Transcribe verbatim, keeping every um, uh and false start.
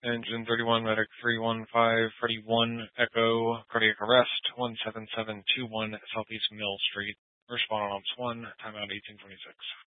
Engine thirty-one, medic three one five, Freddy one, Echo, cardiac arrest, one seven seven two one, Southeast Mill Street. Respond on ops one, timeout eighteen twenty-six.